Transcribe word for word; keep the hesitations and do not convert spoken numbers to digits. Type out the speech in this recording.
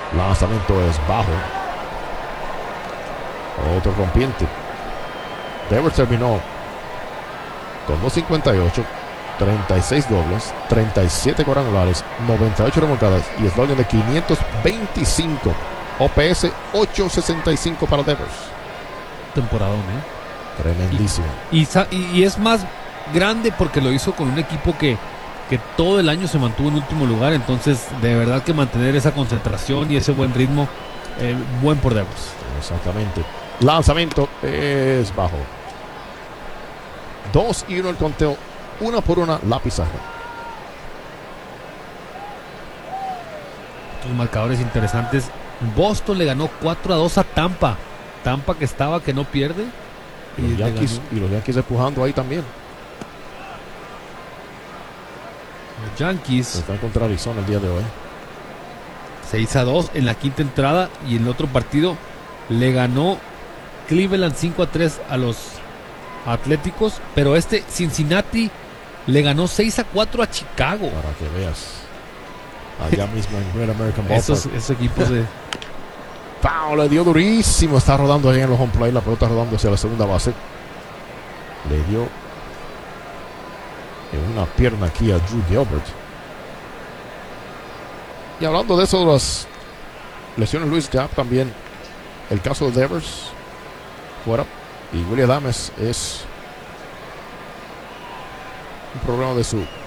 Lanzamiento es bajo. Otro rompiente. Devers terminó con dos cincuenta y ocho, treinta y seis dobles, treinta y siete cuadrangulares, noventa y ocho remontadas y slogan de quinientos veinticinco. O P S ochocientos sesenta y cinco para Devers. Temporadón, ¿eh? Tremendísimo. Y, y, y es más grande porque lo hizo con un equipo que, que todo el año se mantuvo en último lugar. Entonces, de verdad que mantener esa concentración y ese buen ritmo, eh, buen por Devers. Exactamente. Lanzamiento es bajo. Dos y uno el conteo. Una por una la pizarra. Los marcadores interesantes. Boston le ganó cuatro a dos a Tampa. Tampa que estaba que no pierde. Y los, Yankees, y los Yankees empujando ahí también. Los Yankees están contra Arizona el día de hoy. seis a dos en la quinta entrada. Y en el otro partido le ganó Cleveland cinco a tres a los Atléticos. Pero este Cincinnati le ganó seis a cuatro a Chicago. Para que veas. Allá mismo en Great American Ballpark. Esos, esos equipos de... Foul, le dio durísimo. Está rodando ahí en los home play. La pelota rodando hacia la segunda base. Le dio en una pierna aquí a Drew Gilbert. Y hablando de eso, las lesiones Luis Gap también. El caso de Devers fuera. Y Willy Adames es un problema de su